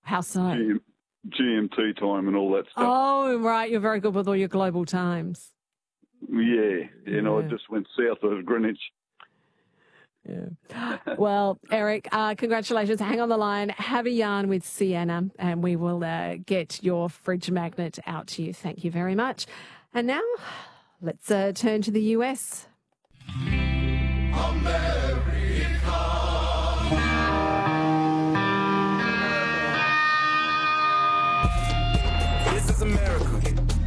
How so? GMT time and all that stuff. Oh, right. You're very good with all your global times. Yeah. I just went south of Greenwich. Yeah. Well, Eric, congratulations. Hang on the line. Have a yarn with Sienna and we will get your fridge magnet out to you. Thank you very much. And now let's turn to the US. This is America.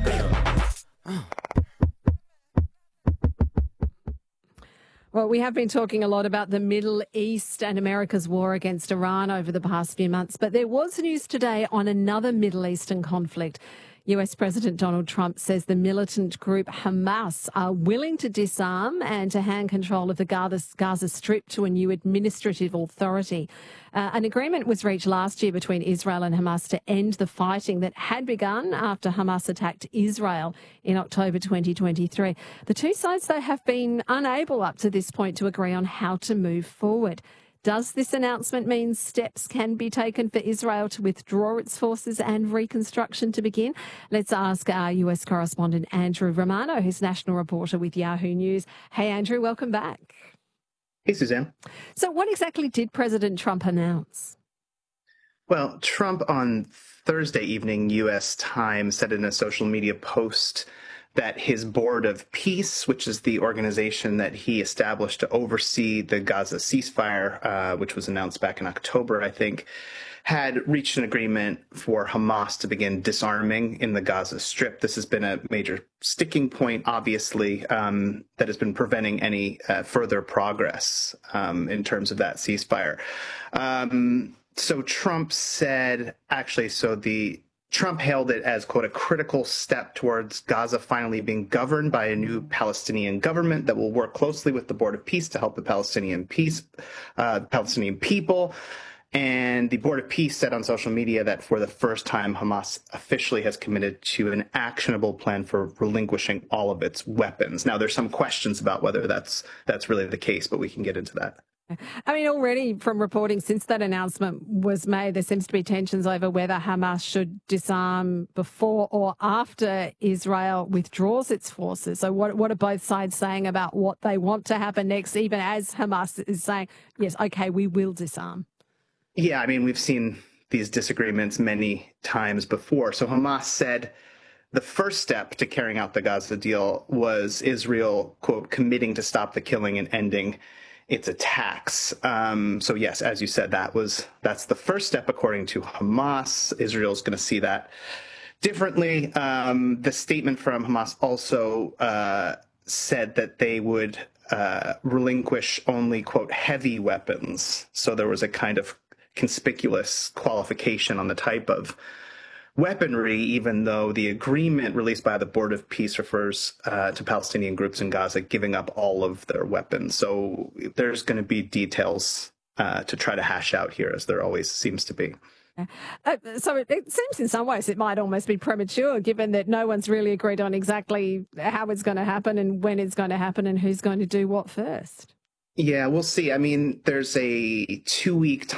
Well, we have been talking a lot about the Middle East and America's war against Iran over the past few months, but there was news today on another Middle Eastern conflict. US President Donald Trump says the militant group Hamas are willing to disarm and to hand control of the Gaza Strip to a new administrative authority. An agreement was reached last year between Israel and Hamas to end the fighting that had begun after Hamas attacked Israel in October 2023. The two sides, though, have been unable up to this point to agree on how to move forward. Does this announcement mean steps can be taken for Israel to withdraw its forces and reconstruction to begin? Let's ask our US correspondent Andrew Romano, who's national reporter with Yahoo News. Hey, Andrew, welcome back. Hey, Suzanne. So what exactly did President Trump announce? Well, Trump on Thursday evening, U.S. time, said in a social media post that his Board of Peace, which is the organization that he established to oversee the Gaza ceasefire, which was announced back in October, I think, had reached an agreement for Hamas to begin disarming in the Gaza Strip. This has been a major sticking point, obviously, that has been preventing any further progress in terms of that ceasefire. So Trump said, Trump hailed it as, quote, a critical step towards Gaza finally being governed by a new Palestinian government that will work closely with the Board of Peace to help the Palestinian people. And the Board of Peace said on social media that for the first time, Hamas officially has committed to an actionable plan for relinquishing all of its weapons. Now, there's some questions about whether that's really the case, but we can get into that. I mean, already from reporting since that announcement was made, there seems to be tensions over whether Hamas should disarm before or after Israel withdraws its forces. So what are both sides saying about what they want to happen next, even as Hamas is saying, yes, okay, we will disarm? Yeah, I mean, we've seen these disagreements many times before. So Hamas said the first step to carrying out the Gaza deal was Israel, quote, committing to stop the killing and ending its attacks. So yes, as you said, that's the first step according to Hamas. Israel's going to see that differently. The statement from Hamas also said that they would relinquish only, quote, heavy weapons. So there was a kind of conspicuous qualification on the type of weaponry, even though the agreement released by the Board of Peace refers to Palestinian groups in Gaza giving up all of their weapons. So there's going to be details to try to hash out here, as there always seems to be. So it seems in some ways it might almost be premature, given that no one's really agreed on exactly how it's going to happen and when it's going to happen and who's going to do what first. Yeah, we'll see. I mean, there's a 2-week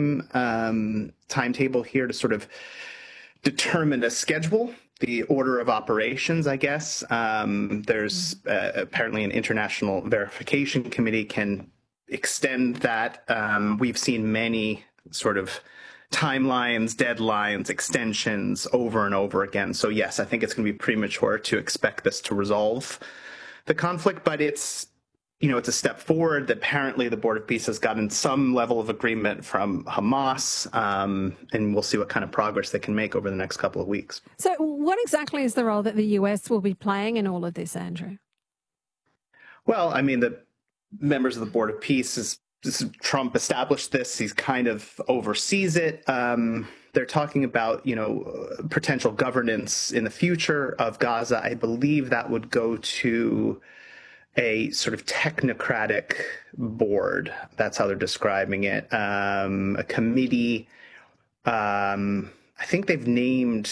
timetable here to sort of determine a schedule, the order of operations, I guess. There's apparently an international verification committee can extend that. We've seen many sort of timelines, deadlines, extensions over and over again. So yes, I think it's going to be premature to expect this to resolve the conflict, but it's a step forward. Apparently, the Board of Peace has gotten some level of agreement from Hamas, and we'll see what kind of progress they can make over the next couple of weeks. So what exactly is the role that the US will be playing in all of this, Andrew? Well, I mean, the members of the Board of Peace, Trump established this. He's kind of oversees it. They're talking about, potential governance in the future of Gaza. I believe that would go to a sort of technocratic board. That's how they're describing it. A committee. I think they've named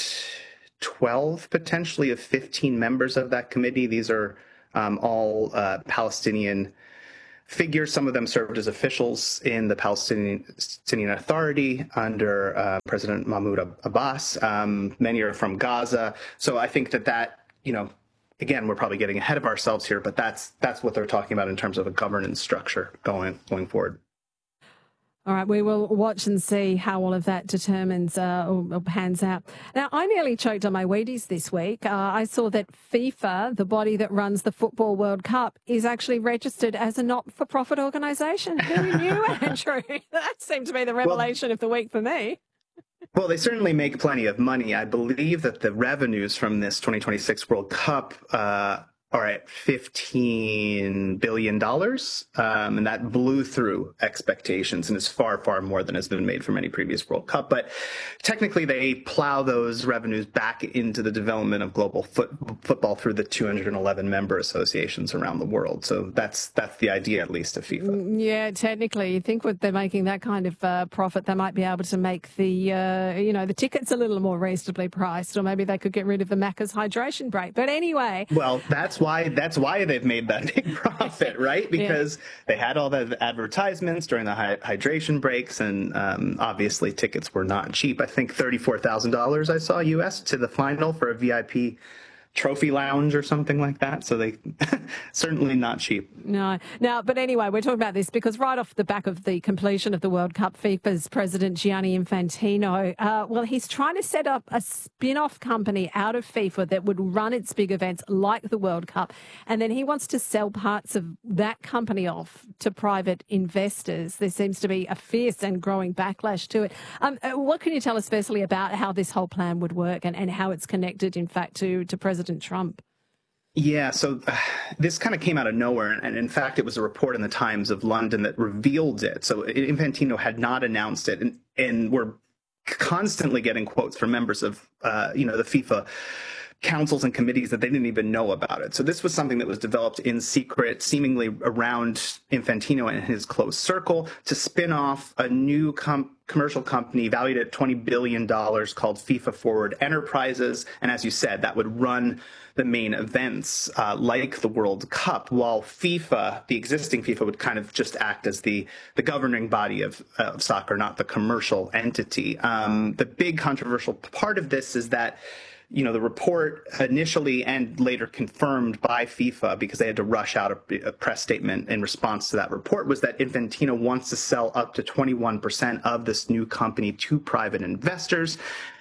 12 potentially of 15 members of that committee. These are all Palestinian figures. Some of them served as officials in the Palestinian Authority under President Mahmoud Abbas. Many are from Gaza. So I think that, again, we're probably getting ahead of ourselves here, but that's what they're talking about in terms of a governance structure going forward. All right, we will watch and see how all of that determines or pans out. Now, I nearly choked on my Wheaties this week. I saw that FIFA, the body that runs the Football World Cup, is actually registered as a not-for-profit organisation. Who knew, Andrew? That seemed to be the revelation of the week for me. Well, they certainly make plenty of money. I believe that the revenues from this 2026 World Cup are at $15 billion, and that blew through expectations and is far, far more than has been made from any previous World Cup. But technically, they plow those revenues back into the development of global football through the 211 member associations around the world. So that's the idea, at least, of FIFA. Yeah, technically, you think they're making that kind of profit, they might be able to make the tickets a little more reasonably priced, or maybe they could get rid of the Macca's hydration break. But anyway, well, that's why they've made that big profit, right? Because they had all the advertisements during the hydration breaks, and obviously tickets were not cheap. I think $34,000 I saw US to the final for a VIP trophy lounge or something like that. So they certainly not cheap. No. Now, but anyway, we're talking about this because right off the back of the completion of the World Cup, FIFA's president Gianni Infantino, he's trying to set up a spin-off company out of FIFA that would run its big events like the World Cup. And then he wants to sell parts of that company off to private investors. There seems to be a fierce and growing backlash to it. What can you tell us firstly about how this whole plan would work and how it's connected, in fact, to President Trump? Yeah, so this kind of came out of nowhere. And in fact, it was a report in the Times of London that revealed it. So Infantino had not announced it. And we're constantly getting quotes from members of, the FIFA councils and committees that they didn't even know about it. So this was something that was developed in secret, seemingly around Infantino and his close circle, to spin off a new commercial company valued at $20 billion called FIFA Forward Enterprises. And as you said, that would run the main events like the World Cup, while FIFA, the existing FIFA, would kind of just act as the governing body of soccer, not the commercial entity. The big controversial part of this is that the report initially and later confirmed by FIFA, because they had to rush out a press statement in response to that report, was that Infantino wants to sell up to 21% of this new company to private investors.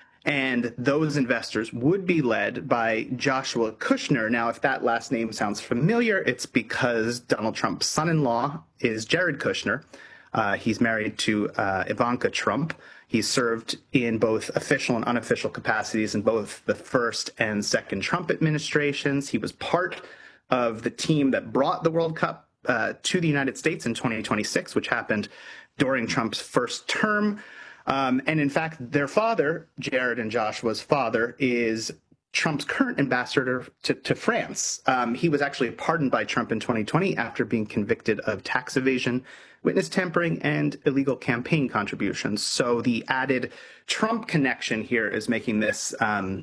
And those investors would be led by Joshua Kushner. Now, if that last name sounds familiar, it's because Donald Trump's son-in-law is Jared Kushner. He's married to Ivanka Trump. He served in both official and unofficial capacities in both the first and second Trump administrations. He was part of the team that brought the World Cup to the United States in 2026, which happened during Trump's first term. And in fact, their father, Jared and Joshua's father, is Trump's current ambassador to France. He was actually pardoned by Trump in 2020 after being convicted of tax evasion, witness tampering, and illegal campaign contributions. So the added Trump connection here is making this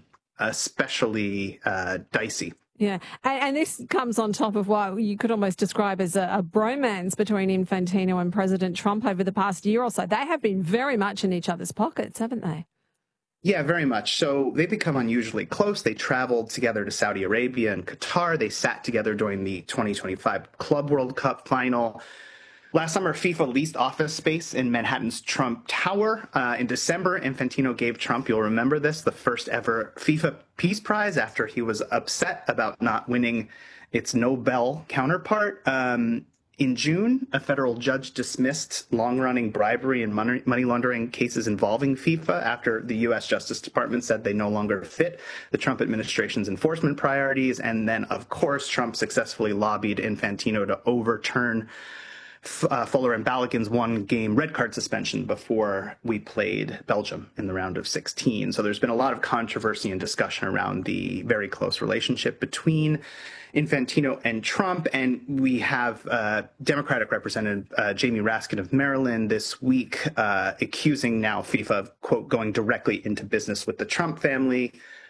especially dicey. Yeah, and this comes on top of what you could almost describe as a bromance between Infantino and President Trump over the past year or so. They have been very much in each other's pockets, haven't they? Yeah, very much. So they've become unusually close. They traveled together to Saudi Arabia and Qatar. They sat together during the 2025 Club World Cup final. Last summer, FIFA leased office space in Manhattan's Trump Tower. In December, Infantino gave Trump, you'll remember this, the first ever FIFA Peace Prize after he was upset about not winning its Nobel counterpart. In June, a federal judge dismissed long-running bribery and money laundering cases involving FIFA after the U.S. Justice Department said they no longer fit the Trump administration's enforcement priorities. And then, of course, Trump successfully lobbied Infantino to overturn Fuller and Balogun's one-game red card suspension before we played Belgium in the round of 16. So there's been a lot of controversy and discussion around the very close relationship between Infantino and Trump. And we have Democratic Representative Jamie Raskin of Maryland this week accusing now FIFA of, quote, going directly into business with the Trump family.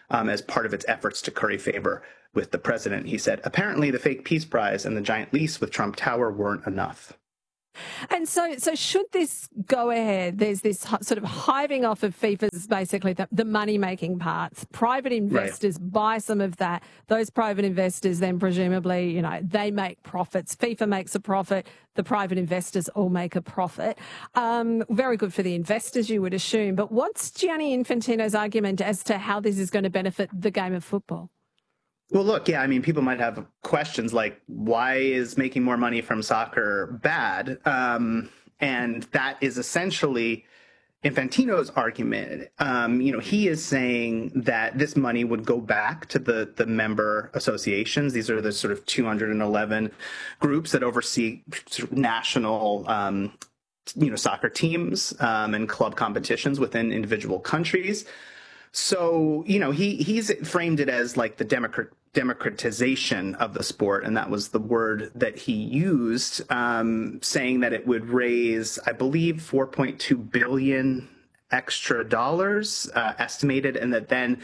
as part of its efforts to curry favor with the president. He said, apparently the fake Peace Prize and the giant lease with Trump Tower weren't enough. And so should this go ahead, there's this sort of hiving off of FIFA's basically the money-making parts. Private investors buy some of that. Those private investors then presumably, you know, they make profits. FIFA makes a profit. The private investors all make a profit. Very good for the investors, you would assume. But what's Gianni Infantino's argument as to how this is going to benefit the game of football? Well, look, yeah, I mean, people might have questions like, why is making more money from soccer bad? And that is essentially Infantino's argument. He is saying that this money would go back to the member associations. These are the sort of 211 groups that oversee sort of national soccer teams and club competitions within individual countries. So, he's framed it as like the democratization of the sport, and that was the word that he used, saying that it would raise, I believe, $4.2 billion extra dollars estimated, and that then,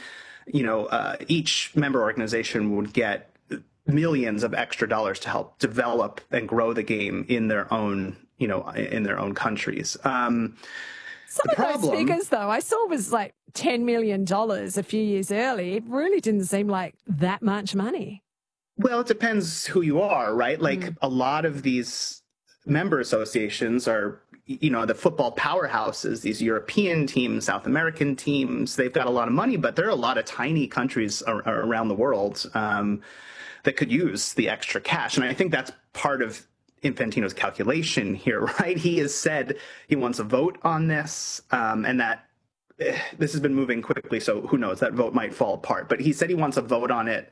each member organization would get millions of extra dollars to help develop and grow the game in their own, in their own countries. Some of those figures, though, I saw was like $10 million a few years early. It really didn't seem like that much money. Well, it depends who you are, right? Like a lot of these member associations are, the football powerhouses, these European teams, South American teams. They've got a lot of money, but there are a lot of tiny countries around the world that could use the extra cash. And I think that's part of Infantino's calculation here, right? He has said he wants a vote on this, and that this has been moving quickly, so who knows, that vote might fall apart. But he said he wants a vote on it,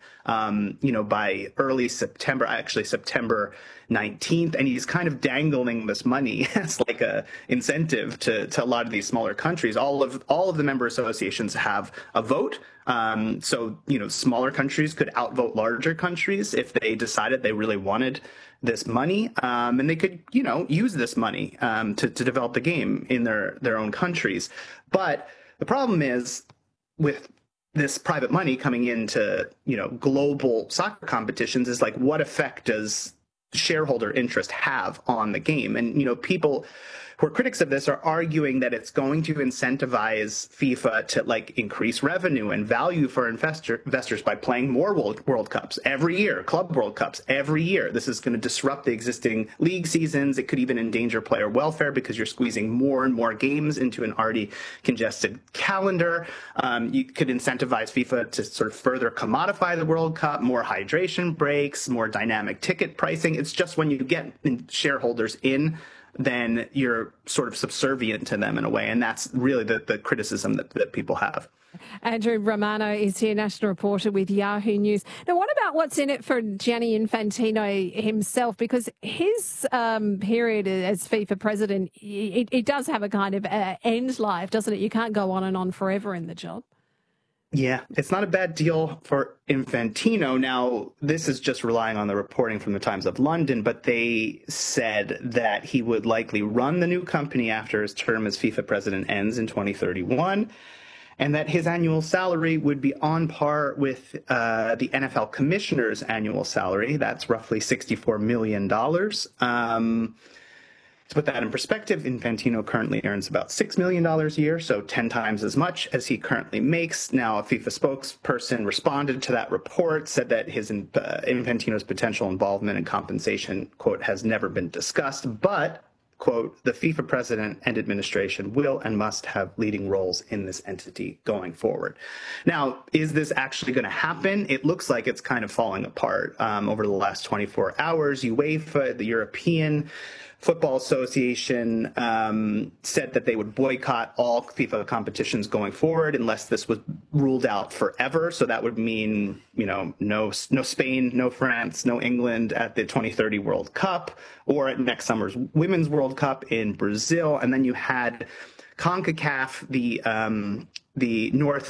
by early September, actually September 19th, and he's kind of dangling this money as like a incentive to a lot of these smaller countries. All of the member associations have a vote. So smaller countries could outvote larger countries if they decided they really wanted this money, and they could, use this money to develop the game in their own countries. But the problem is with this private money coming into, global soccer competitions is like, what effect does shareholder interest have on the game? And, people who are critics of this are arguing that it's going to incentivize FIFA to like increase revenue and value for investors by playing more World Cups every year, Club World Cups every year. This is going to disrupt the existing league seasons. It could even endanger player welfare because you're squeezing more and more games into an already congested calendar. You could incentivize FIFA to sort of further commodify the World Cup, more hydration breaks, more dynamic ticket pricing. It's just when you get shareholders in, then you're sort of subservient to them in a way. And that's really the criticism that people have. Andrew Romano is here, national reporter with Yahoo News. Now, what about what's in it for Gianni Infantino himself? Because his period as FIFA president, it does have a kind of end life, doesn't it? You can't go on and on forever in the job. Yeah, it's not a bad deal for Infantino. Now, this is just relying on the reporting from the Times of London, but they said that he would likely run the new company after his term as FIFA president ends in 2031, and that his annual salary would be on par with the NFL commissioner's annual salary. That's roughly $64 million. To put that in perspective, Infantino currently earns about $6 million a year, so 10 times as much as he currently makes. Now, a FIFA spokesperson responded to that report, said that Infantino's potential involvement in compensation, quote, has never been discussed, but, quote, the FIFA president and administration will and must have leading roles in this entity going forward. Now, is this actually going to happen? It looks like it's kind of falling apart over the last 24 hours. UEFA, the European Football Association, said that they would boycott all FIFA competitions going forward unless this was ruled out forever. So that would mean, no Spain, no France, no England at the 2030 World Cup or at next summer's Women's World Cup in Brazil. And then you had CONCACAF, the North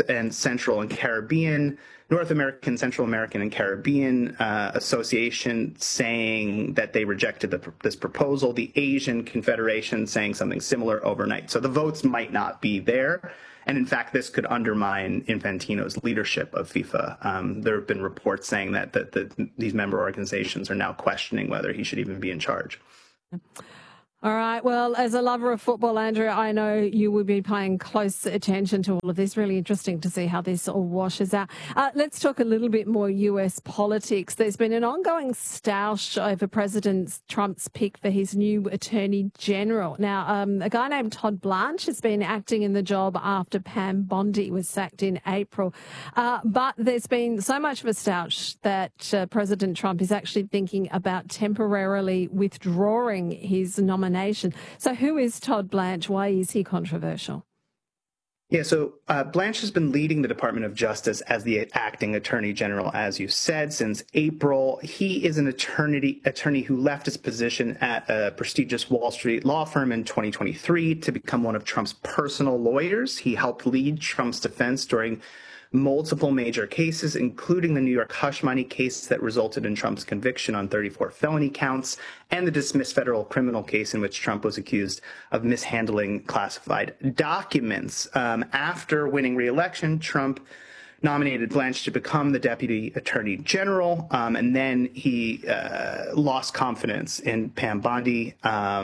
American, Central American, and Caribbean Association saying that they rejected this proposal. The Asian Confederation saying something similar overnight. So the votes might not be there. And in fact, this could undermine Infantino's leadership of FIFA. There have been reports saying that these member organizations are now questioning whether he should even be in charge. All right. Well, as a lover of football, Andrew, I know you will be paying close attention to all of this. Really interesting to see how this all washes out. Let's talk a little bit more US politics. There's been an ongoing stoush over President Trump's pick for his new Attorney General. Now, a guy named Todd Blanche has been acting in the job after Pam Bondi was sacked in April. But there's been so much of a stoush that President Trump is actually thinking about temporarily withdrawing his nomination. So who is Todd Blanche? Why is he controversial? Yeah, so Blanche has been leading the Department of Justice as the acting attorney general, as you said, since April. He is an attorney who left his position at a prestigious Wall Street law firm in 2023 to become one of Trump's personal lawyers. He helped lead Trump's defense during multiple major cases, including the New York hush money case that resulted in Trump's conviction on 34 felony counts and the dismissed federal criminal case in which Trump was accused of mishandling classified documents. After winning re-election, Trump nominated Blanche to become the deputy attorney general, and then he lost confidence in Pam Bondi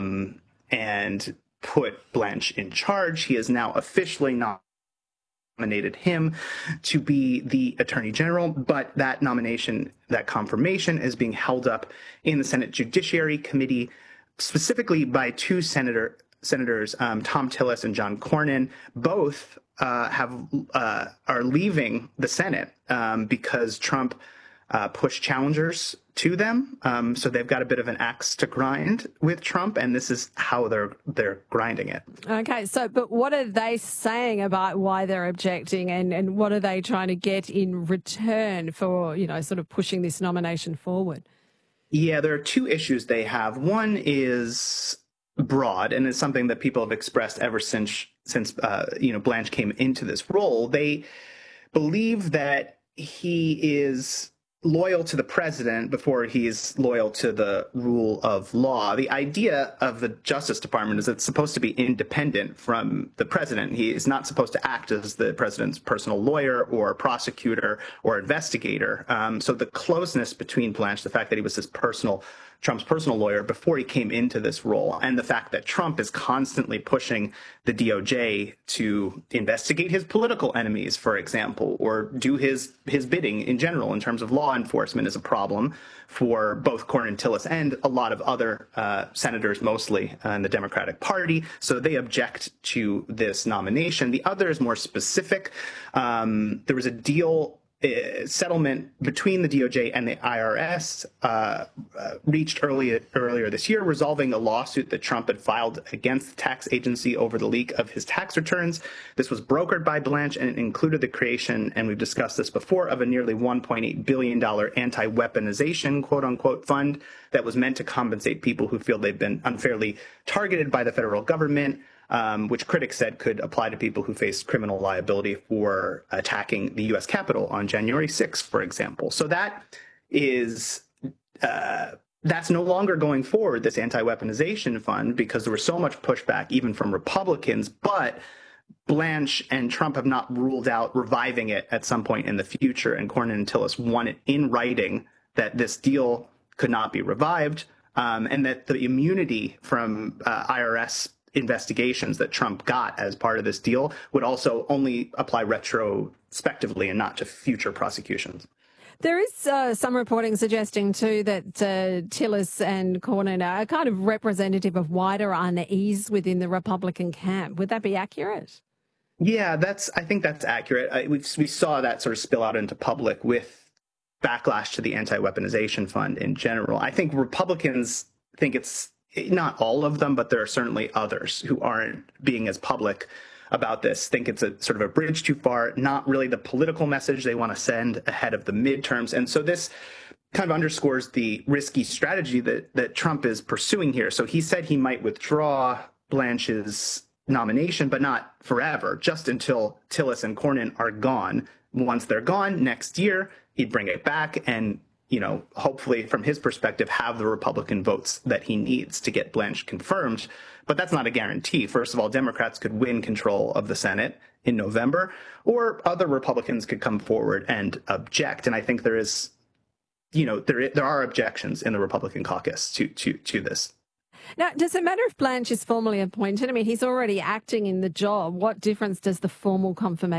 and put Blanche in charge. He is now officially nominated him to be the attorney general, but that nomination, that confirmation, is being held up in the Senate Judiciary Committee, specifically by two senators, Tom Tillis and John Cornyn. Both are leaving the Senate because Trump pushed challengers to them. So they've got a bit of an axe to grind with Trump, and this is how they're grinding it. Okay, but what are they saying about why they're objecting, and what are they trying to get in return for, sort of pushing this nomination forward? Yeah, there are two issues they have. One is broad, and it's something that people have expressed ever since Blanche came into this role. They believe that he is loyal to the president before he's loyal to the rule of law. The idea of the Justice Department is it's supposed to be independent from the president. He is not supposed to act as the president's personal lawyer or prosecutor or investigator. So the closeness between Blanche, the fact that he was Trump's personal lawyer before he came into this role, and the fact that Trump is constantly pushing the DOJ to investigate his political enemies, for example, or do his bidding in general in terms of law enforcement, is a problem for both Cornyn, Tillis, and a lot of other senators, mostly in the Democratic Party. So they object to this nomination. The other is more specific. There was a deal settlement between the DOJ and the IRS reached earlier this year, resolving a lawsuit that Trump had filed against the tax agency over the leak of his tax returns. This was brokered by Blanche, and it included the creation, and we've discussed this before, of a nearly $1.8 billion anti-weaponization, quote-unquote, fund that was meant to compensate people who feel they've been unfairly targeted by the federal government, which critics said could apply to people who face criminal liability for attacking the U.S. Capitol on January 6th, for example. So that is that's no longer going forward, this anti-weaponization fund, because there was so much pushback even from Republicans. But Blanche and Trump have not ruled out reviving it at some point in the future, and Cornyn and Tillis want it in writing that this deal could not be revived, and that the immunity from IRS investigations that Trump got as part of this deal would also only apply retrospectively and not to future prosecutions. There is some reporting suggesting, too, that Tillis and Cornyn are kind of representative of wider unease within the Republican camp. Would that be accurate? Yeah, I think that's accurate. We saw that sort of spill out into public with backlash to the anti-weaponization fund in general. I think Republicans think it's not all of them, but there are certainly others who aren't being as public about this, think it's a sort of a bridge too far, not really the political message they want to send ahead of the midterms. And so this kind of underscores the risky strategy that Trump is pursuing here. So he said he might withdraw Blanche's nomination, but not forever, just until Tillis and Cornyn are gone. Once they're gone next year, he'd bring it back and hopefully from his perspective, have the Republican votes that he needs to get Blanche confirmed. But that's not a guarantee. First of all, Democrats could win control of the Senate in November, or other Republicans could come forward and object. And I think there is, there are objections in the Republican caucus to this. Now, does it matter if Blanche is formally appointed? I mean, he's already acting in the job. What difference does the formal confirmation